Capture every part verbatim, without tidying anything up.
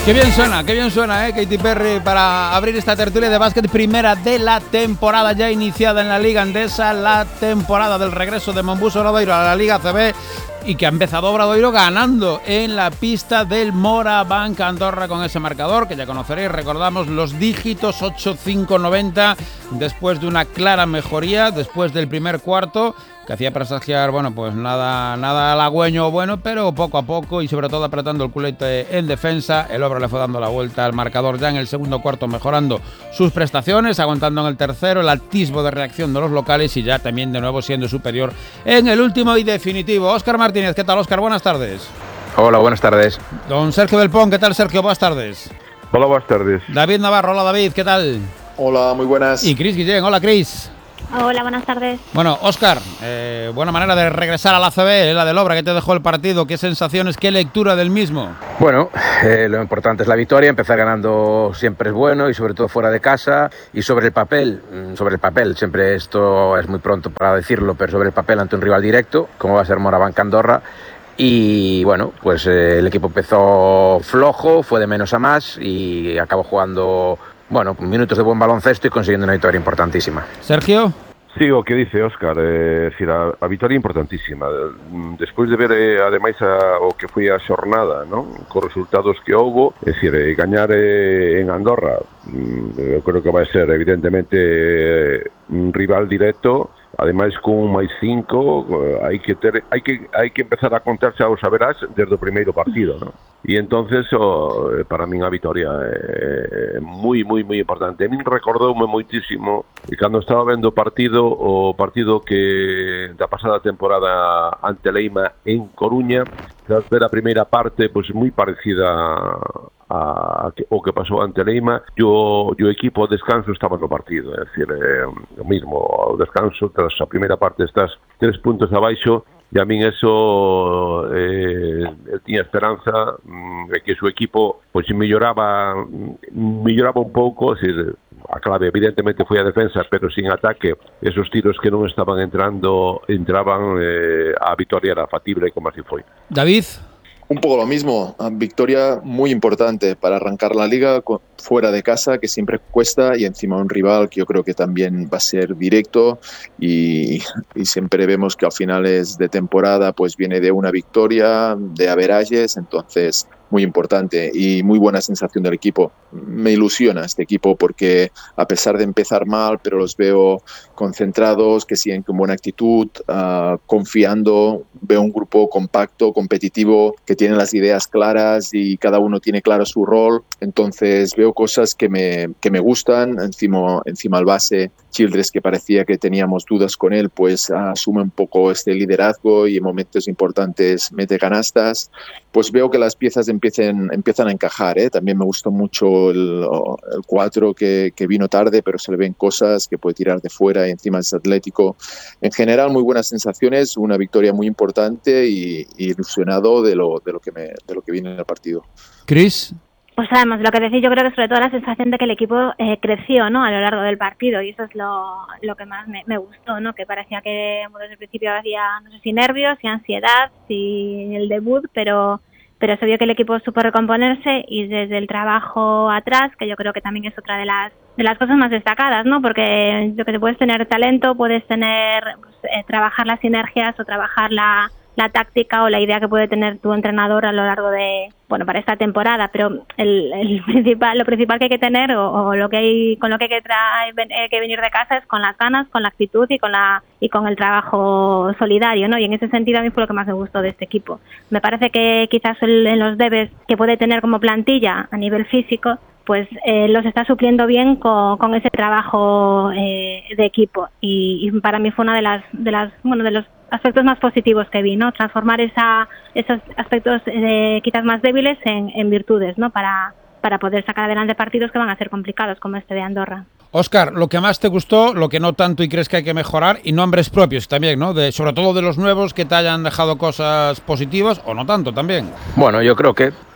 Qué bien suena, qué bien suena, ¿eh? Katy Perry para abrir esta tertulia de básquet primera de la temporada ya iniciada en la Liga Endesa, la temporada del regreso de Mombuso Obradoiro a la Liga A C B y que ha empezado Obradoiro ganando en la pista del Morabanc Andorra con ese marcador que ya conoceréis, recordamos los dígitos ocho cinco noventa después de una clara mejoría, después del primer cuarto que hacía presagiar, bueno, pues nada, nada halagüeño o bueno, pero poco a poco y sobre todo apretando el culete en defensa, el Obra le fue dando la vuelta al marcador ya en el segundo cuarto, mejorando sus prestaciones, aguantando en el tercero el atisbo de reacción de los locales y ya también de nuevo siendo superior en el último y definitivo. Óscar Martínez, ¿qué tal, Óscar? Buenas tardes. Hola, buenas tardes. Don Sergio Belpón, ¿qué tal, Sergio? Buenas tardes. Hola, buenas tardes. David Navarro, hola David, ¿qué tal? Hola, muy buenas. Y Cris Guillén, hola Cris. Hola, buenas tardes. Bueno, Óscar, eh, buena manera de regresar a la A C B, la del Obra, ¿qué te dejó el partido? ¿Qué sensaciones, qué lectura del mismo? Bueno, eh, lo importante es la victoria, empezar ganando siempre es bueno y sobre todo fuera de casa. Y sobre el papel, sobre el papel, siempre esto es muy pronto para decirlo, pero sobre el papel ante un rival directo, como va a ser Morabanc Andorra. Y bueno, pues eh, el equipo empezó flojo, fue de menos a más y acabó jugando, bueno, minutos de buen baloncesto y consiguiendo una victoria importantísima. Sergio. Sí, o que dice Óscar, é dicir, a, a victoria importantísima. Despois de ver, eh, ademais, a, o que foi a xornada, non? Cos resultados que houbo, é dicir, eh, gañar eh, en Andorra, eu creo que vai ser, evidentemente, eh, un rival directo, ademais con un máis cinco, eh, hai que ter, hai que hai que empezar a contar xa os saberás desde o primeiro partido, non? E entonces oh, para min a vitoria é moi, moi, moi importante. A min recordoume moitísimo e cando estaba vendo o partido, o partido que da pasada temporada ante Leima en Coruña, tras ver a primeira parte, pois moi parecida a, a o que pasou ante Leima, e o, o equipo ao descanso estaba no partido, é dicir, é, o mismo, ao descanso, tras a primeira parte estás tres puntos abaixo, e a min eso eh, eu tiña esperanza mm, de que o seu equipo pois melloraba melloraba un pouco, é dicir, a clave evidentemente foi a defensa, pero sin ataque esos tiros que non estaban entrando entraban, eh, a victoria era factible como así foi. David. Un poco lo mismo, victoria muy importante para arrancar la liga fuera de casa, que siempre cuesta, y encima un rival que yo creo que también va a ser directo y, y siempre vemos que a finales de temporada pues viene de una victoria, de averages, entonces muy importante y muy buena sensación del equipo. Me ilusiona este equipo porque a pesar de empezar mal, pero los veo concentrados, que siguen con buena actitud, uh, confiando. Veo un grupo compacto, competitivo, que tiene las ideas claras y cada uno tiene claro su rol. Entonces veo cosas que me, que me gustan. Encima, encima el base, Childress, que parecía que teníamos dudas con él, pues asume un poco este liderazgo y en momentos importantes mete canastas. Pues veo que las piezas empiecen, empiezan a encajar, ¿eh? También me gustó mucho el, el cuatro que, que vino tarde, pero se le ven cosas que puede tirar de fuera y encima es atlético. En general, muy buenas sensaciones, una victoria muy importante y, y ilusionado de lo, de, lo que me, de lo que viene en el partido. Cris. Pues sabemos, lo que decís, yo creo que sobre todo la sensación de que el equipo eh, creció, ¿no?, a lo largo del partido, y eso es lo, lo que más me, me gustó, ¿no?, que parecía que bueno, desde el principio había, no sé si nervios, si ansiedad, si el debut, pero pero se vio que el equipo supo recomponerse y desde el trabajo atrás, que yo creo que también es otra de las de las cosas más destacadas, ¿no?, porque yo que te puedes tener talento, puedes tener pues, eh, trabajar las sinergias o trabajar la la táctica o la idea que puede tener tu entrenador a lo largo de, bueno, para esta temporada, pero el, el principal, lo principal que hay que tener o, o lo que hay, con lo que hay que, traer, eh, que venir de casa es con las ganas, con la actitud y con la y con el trabajo solidario, ¿no? Y en ese sentido a mí fue lo que más me gustó de este equipo. Me parece que quizás el, en los debes que puede tener como plantilla a nivel físico, pues eh, los está supliendo bien con, con ese trabajo eh, de equipo y, y para mí fue una de las de las bueno de los aspectos más positivos que vi, ¿no? Transformar esa esos aspectos eh, quizás más débiles en, en virtudes, ¿no? Para para poder sacar adelante partidos que van a ser complicados como este de Andorra. Óscar, lo que más te gustó, lo que no tanto y crees que hay que mejorar, y nombres propios también, ¿no? De, sobre todo de los nuevos que te hayan dejado cosas positivas o no tanto también. Bueno, yo creo que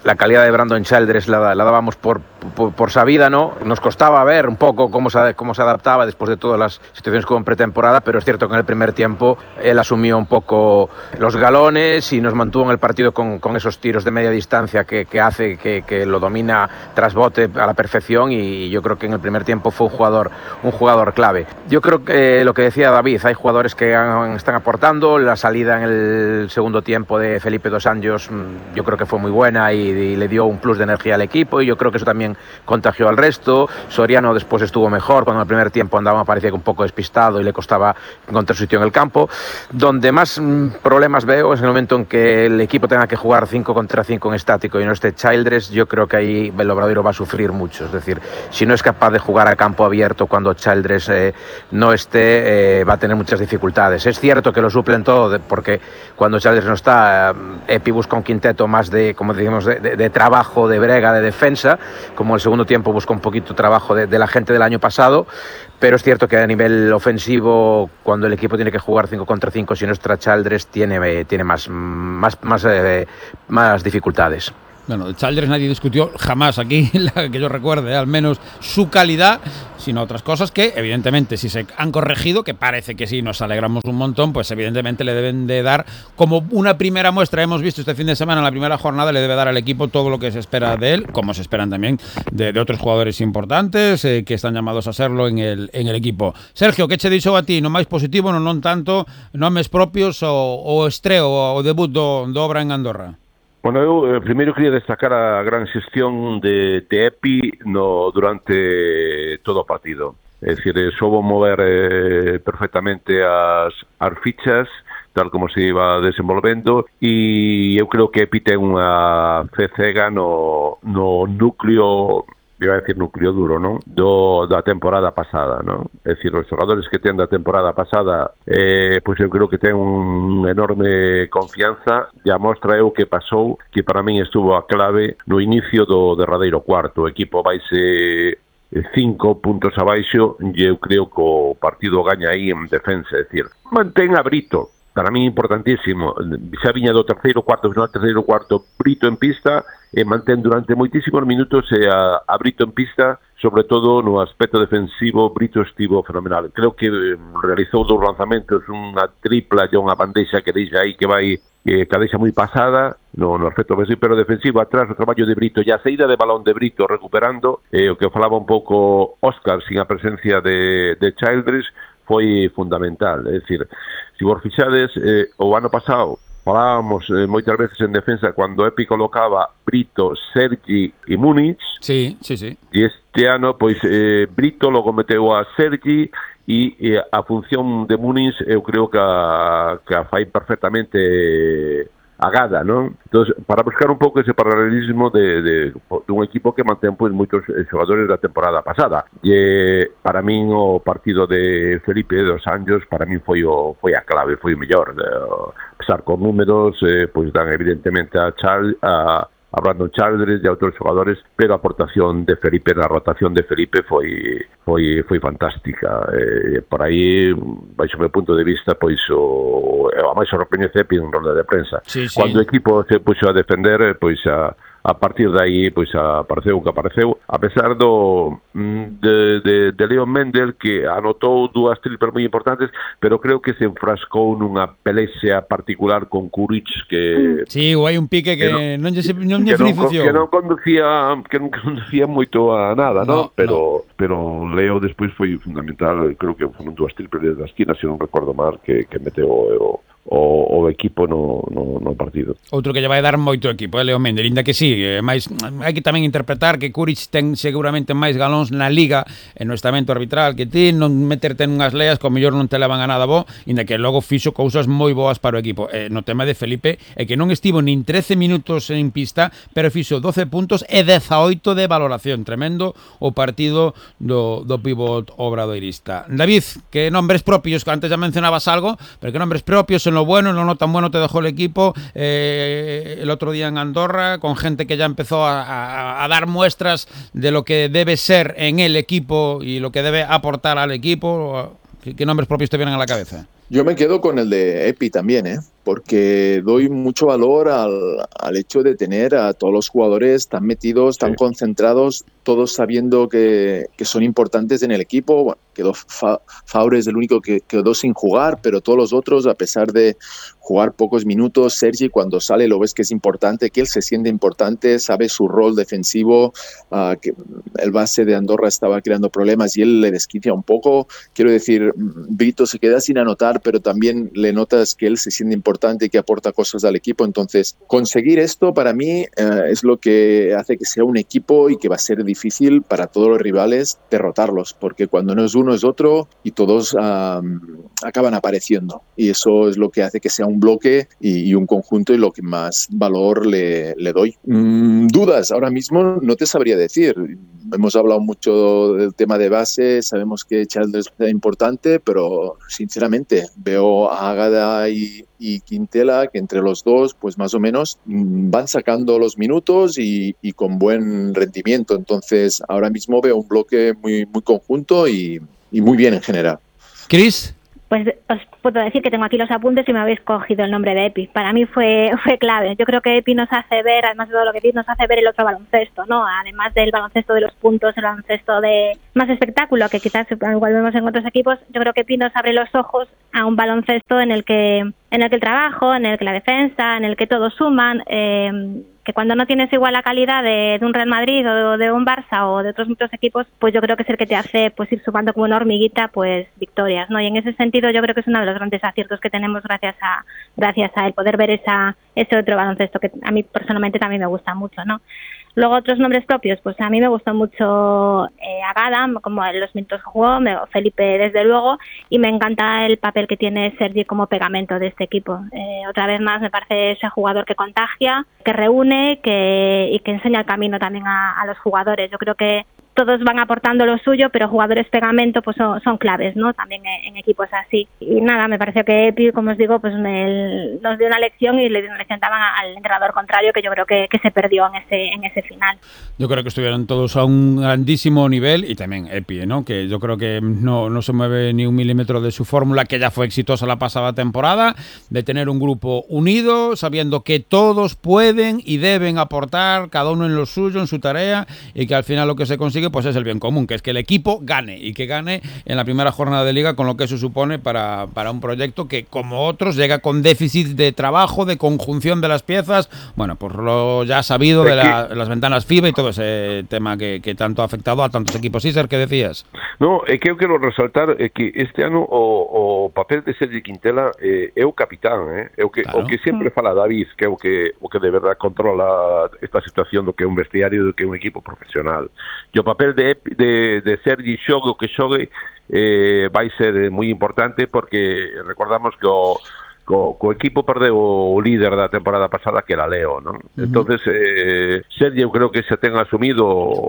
la calidad de Brandon Childress la, la dábamos por, por, por sabida, ¿no? Nos costaba ver un poco cómo se, cómo se adaptaba después de todas las situaciones que hubo en pretemporada, pero es cierto que en el primer tiempo él asumió un poco los galones y nos mantuvo en el partido con, con esos tiros de media distancia que, que hace que, que lo domina tras bote a la perfección, y yo creo que en el primer tiempo fue un jugador, un jugador clave. Yo creo que lo que decía David, hay jugadores que han, están aportando, la salida en el segundo tiempo de Felipe dos Anjos yo creo que fue muy buena y, y le dio un plus de energía al equipo, y yo creo que eso también contagió al resto. Soriano después estuvo mejor, cuando en el primer tiempo andaba, parecía un poco despistado y le costaba encontrar su sitio en el campo. Donde más mm, problemas veo es en el momento en que el equipo tenga que jugar cinco contra cinco en estático y no esté Childress. Yo creo que ahí el Obradoiro va a sufrir mucho, es decir, si no es capaz de jugar a campo abierto cuando Childress eh, no esté, eh, va a tener muchas dificultades. Es cierto que lo suplen todo, de, porque cuando Childress no está, eh, Epi busca un quinteto más de, como decimos, de, de, de trabajo, de brega, de defensa, como el segundo tiempo busca un poquito trabajo de, de la gente del año pasado, pero es cierto que a nivel ofensivo, cuando el equipo tiene que jugar cinco contra cinco, si no está Childress, tiene, eh, tiene más, más, más, eh, más dificultades. Bueno, Childress nadie discutió jamás aquí, la que yo recuerde, al menos su calidad, sino otras cosas que evidentemente si se han corregido, que parece que sí, nos alegramos un montón, pues evidentemente le deben de dar como una primera muestra. Hemos visto este fin de semana, en la primera jornada, le debe dar al equipo todo lo que se espera de él, como se esperan también de, de otros jugadores importantes eh, que están llamados a serlo en el, en el equipo. Sergio, que che dixo a ti, no máis positivo, non, non tanto nomes propios o, o estreo o debut do, do Obra en Andorra? Bueno, eu eh, primeiro quería destacar a gran xestión de, de Epi no, durante todo o partido. É dicir, soubo mover eh, perfectamente as, as fichas, tal como se iba desenvolvendo, e eu creo que Epi ten unha fe cega no, no núcleo, iba a decir núcleo duro, non? Do, da temporada pasada, non? É dicir, os xogadores que ten da temporada pasada, eh, pois eu creo que ten un enorme confianza, e a mostra é o que pasou, que para min estuvo a clave no inicio do derradeiro cuarto. O equipo vaise cinco puntos abaixo, e eu creo que o partido gaña aí en defensa, é dicir, mantén a Brito, para mí importantísimo, xa viña do terceiro cuarto, final terceiro cuarto, Brito en pista, e mantén durante moitísimos minutos e a, a Brito en pista, sobre todo no aspecto defensivo. Brito estivo fenomenal. Creo que realizou dos lanzamentos, unha tripla e unha bandeixa que deixa aí que vai eh, que deixa moi pasada no, no aspecto ofensivo, pero defensivo atrás o traballo de Brito e a saída de balón de Brito recuperando, eh, o que falaba un pouco Óscar sin a presencia de, de Childress, foi fundamental. É dicir, se vos fixades, eh, o ano pasado falábamos eh, moitas veces en defensa cando Epi colocaba Brito, Sergi e Múnich. Sí, sí, sí. E este ano, pois, eh, Brito logo meteu a Sergi e, e a función de Múnich eu creo que a, que a fai perfectamente eh, agada, non? Entón, para buscar un pouco ese paralelismo de, de, de un equipo que mantén pois moitos xogadores da temporada pasada. E para min o partido de Felipe dos Anjos para min foi o foi a clave, foi o mellor. De, pesar con números, eh, pois dan evidentemente a Charles, a a Brandon Childress e a outros xogadores, pero a aportación de Felipe, na rotación de Felipe foi foi foi fantástica. Eh, por aí, baixo meu punto de vista, pois o a máis sorprendente Epi en rolda de prensa. Sí, sí. Cando o equipo se puxo a defender, pois a a partir de aí, pois apareceu o que apareceu, a pesar do de, de, de Leon Mendel, que anotou dúas triplas moi importantes, pero creo que se enfrascou nunha pelexa particular con Kuric, que sí, ou hai un pique que, que non lle non lle beneficiou, que non conducía que non conducía moito a nada, no, no? Pero no. Pero Leo despois foi fundamental, creo que foron dúas triplas da esquina, se non recordo mal, que, que meteu o o, o equipo no, no, no partido. Outro que lle vai dar moito equipo, é Leo Mendel, inda que sí, máis, hai que tamén interpretar que Kuric ten seguramente máis galóns na Liga en no estamento arbitral que ti, non meterte en unhas leas que ao mellor non te levan a nada bo, inda que logo fixo cousas moi boas para o equipo. Eh, no tema de Felipe, é que non estivo nin trece minutos en pista, pero fixo doce puntos e dezaoito de valoración. Tremendo o partido do, do pivot obradoirista. David, que nombres propios, que antes ya mencionabas algo, pero que nombres propios en lo bueno, en lo no tan bueno te dejó el equipo eh, el otro día en Andorra, con gente que ya empezó a, a, a dar muestras de lo que debe ser en el equipo y lo que debe aportar al equipo. ¿Qué, qué nombres propios te vienen a la cabeza? Yo me quedo con el de Epi también, ¿eh? porque doy mucho valor al, al hecho de tener a todos los jugadores tan metidos, tan sí. concentrados, todos sabiendo que, que son importantes en el equipo. Bueno, quedó Fa, Faure es el único que quedó sin jugar, pero todos los otros, a pesar de jugar pocos minutos, Sergi cuando sale lo ves que es importante, que él se siente importante, sabe su rol defensivo, uh, que el base de Andorra estaba creando problemas y él le desquicia un poco. Quiero decir, Brito se queda sin anotar, pero también le notas que él se siente importante y que aporta cosas al equipo. Entonces, conseguir esto para mí uh, es lo que hace que sea un equipo y que va a ser difícil para todos los rivales derrotarlos, porque cuando no es uno es otro y todos um, acaban apareciendo, y eso es lo que hace que sea un bloque y, y un conjunto, y lo que más valor le, le doy. Mm, dudas, ahora mismo no te sabría decir. Hemos hablado mucho del tema de base, sabemos que Childress es importante, pero sinceramente veo a Ágada y, y Quintela que entre los dos pues más o menos van sacando los minutos y, y con buen rendimiento. Entonces ahora mismo veo un bloque muy, muy conjunto y, y muy bien en general. Chris. Pues os puedo decir que tengo aquí los apuntes y me habéis cogido el nombre de Epi. Para mí fue fue clave. Yo creo que Epi nos hace ver, además de todo lo que dices, nos hace ver el otro baloncesto, ¿no? Además del baloncesto de los puntos, el baloncesto de más espectáculo, que quizás igual vemos en otros equipos, yo creo que Epi nos abre los ojos a un baloncesto en el que en el que el trabajo, en el que la defensa, en el que todos suman, eh, que cuando no tienes igual la calidad de, de un Real Madrid o de, de un Barça o de otros muchos equipos, pues yo creo que es el que te hace pues ir sumando como una hormiguita pues victorias, ¿no? Y en ese sentido yo creo que es uno de los grandes aciertos que tenemos gracias a gracias a el poder ver esa ese otro baloncesto que a mí personalmente también me gusta mucho, ¿no? Luego otros nombres propios, pues a mí me gustó mucho eh, Agada, como en los minutos que jugó, me, Felipe desde luego, y me encanta el papel que tiene Sergi como pegamento de este equipo. Eh, otra vez más me parece ese jugador que contagia, que reúne que, y que enseña el camino también a, a los jugadores. Yo creo que todos van aportando lo suyo, pero jugadores pegamento pues son, son claves, ¿no? También en, en equipos así. Y nada, me pareció que Epi, como os digo, pues me, nos dio una lección y le dio una lección también al entrenador contrario, que yo creo que, que se perdió en ese en ese final. Yo creo que estuvieron todos a un grandísimo nivel, y también Epi, ¿no? Que yo creo que no, no se mueve ni un milímetro de su fórmula, que ya fue exitosa la pasada temporada, de tener un grupo unido, sabiendo que todos pueden y deben aportar, cada uno en lo suyo, en su tarea, y que al final lo que se consigue pues es el bien común, que es que el equipo gane, y que gane en la primera jornada de liga, con lo que eso supone para, para un proyecto que, como otros, llega con déficit de trabajo, de conjunción de las piezas, bueno, pues lo ya sabido de la, las ventanas FIBA y todo ese tema que, que tanto ha afectado a tantos equipos. César, ¿qué decías? No, é que eu quero resaltar é que este ano o, o papel de Sergi Quintela eh, é o capitán, eh? é o que, claro. O que sempre fala David, que é o que, o que de verdad controla esta situación do que é un vestiario, do que é un equipo profesional. E o papel de, de, de Sergi xogue o que xogue eh, vai ser moi importante, porque recordamos que o Co, co equipo perdeu o líder da temporada pasada, que era Leo, ¿no? Uh-huh. Entonces, eh, Sergi, eu creo que se ten asumido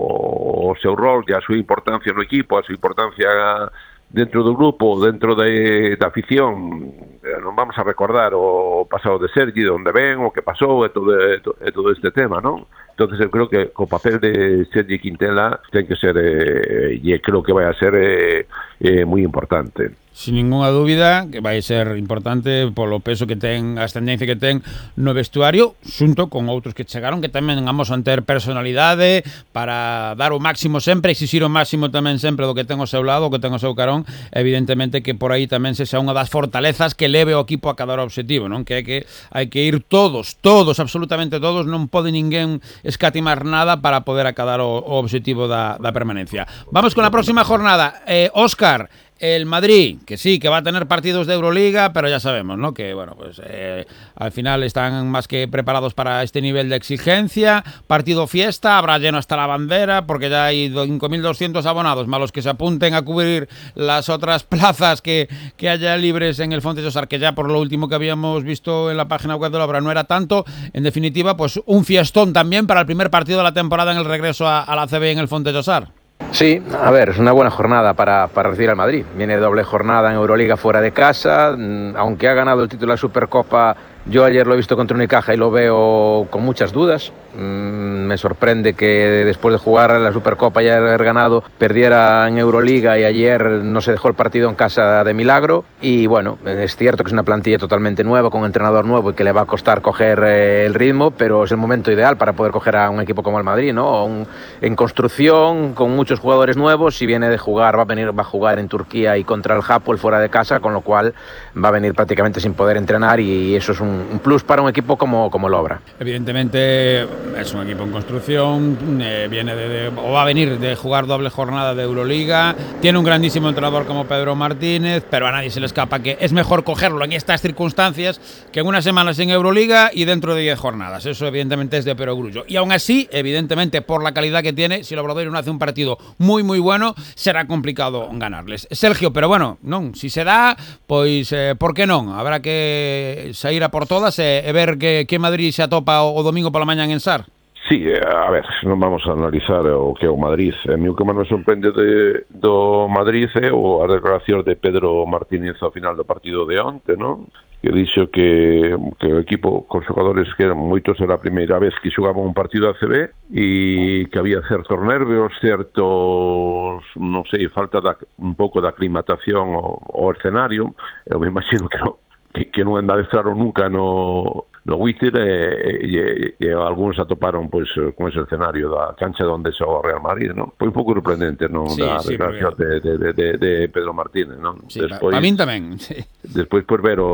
o, o seu rol e a súa importancia no equipo, a súa importancia dentro do grupo, dentro de, da afición. Non vamos a recordar o pasado de Sergi, de onde ven, o que pasou, e todo, e todo este tema, ¿no? Entonces eu creo que o papel de Sergi Quintela ten que ser, eh, e creo que vai a ser eh, eh, moi importante. Sin ninguna dúbida que vai ser importante polo peso que ten, a ascendencia que ten no vestuario, xunto con outros que chegaron, que tamén vamos a ter personalidade para dar o máximo sempre, exixir o máximo tamén sempre do que ten o seu lado, o que ten o seu carón. Evidentemente que por aí tamén se xa unha das fortalezas que leve o equipo a cadar o obxectivo, non? Que hai que hai que ir todos, todos, absolutamente todos, non pode ninguén escatimar nada para poder acadar o, o obxectivo da, da permanencia. Vamos con a próxima jornada. Eh, Óscar, el Madrid, que sí, que va a tener partidos de Euroliga, pero ya sabemos, ¿no? Que, bueno, pues eh, al final están más que preparados para este nivel de exigencia. Partido fiesta, habrá lleno hasta la bandera, porque ya hay cinco mil doscientos abonados, más los que se apunten a cubrir las otras plazas que, que haya libres en el Fonte Josar, que ya por lo último que habíamos visto en la página web de la obra no era tanto. En definitiva, pues un fiestón también para el primer partido de la temporada en el regreso a, a la C B en el Fonte Josar. Sí, a ver, es una buena jornada para, para recibir al Madrid. Viene doble jornada en Euroliga fuera de casa, aunque ha ganado el título de la Supercopa Yo ayer lo he visto contra Unicaja y lo veo con muchas dudas. Mm, me sorprende que después de jugar la Supercopa y haber ganado, perdiera en Euroliga, y ayer no se dejó el partido en casa de milagro. Y bueno, es cierto que es una plantilla totalmente nueva, con un entrenador nuevo y que le va a costar coger eh, el ritmo, pero es el momento ideal para poder coger a un equipo como el Madrid, ¿no? Un, en construcción, con muchos jugadores nuevos. Si viene de jugar, va a venir, va a jugar en Turquía y contra el Hapoel fuera de casa, con lo cual va a venir prácticamente sin poder entrenar, y eso es un, un plus para un equipo como, como el Obra. Evidentemente es un equipo en construcción, eh, viene de, de, o va a venir de jugar doble jornada de Euroliga, tiene un grandísimo entrenador como Pedro Martínez, pero a nadie se le escapa que es mejor cogerlo en estas circunstancias que en unas semanas en Euroliga y dentro de diez jornadas. Eso evidentemente es de perogrullo. Y aún así, evidentemente, por la calidad que tiene, si el Obradoiro no hace un partido muy moi bueno, será complicado ganarles. Sergio, pero bueno, non, si se dá, pois eh, por que non? Habrá que sair a por todas e, e ver que, que Madrid se atopa o, o domingo pola mañan en Sar. Sí, a ver, non vamos a analizar o que é o Madrid. A mí o que máis me sorprende de, do Madrid é o a declaración de Pedro Martínez ao final do partido de onte, non? Que dixo que, que o equipo con xogadores que eran moitos, era a primeira vez que xogaban un partido A C B, e que había certos nervios, certos, non sei, falta da, un pouco de aclimatación ao, ao escenario. Eu me imagino que non, que, que non adestraron nunca no... no Witter, e, e, e algúns atoparon pois con ese escenario da cancha onde xoga o Real Madrid, non? Foi un pouco sorprendente, non? Sí, da sí, declaración porque... de, de, de, de Pedro Martínez, non? Sí, despois, para min tamén, sí. Despois, por ver o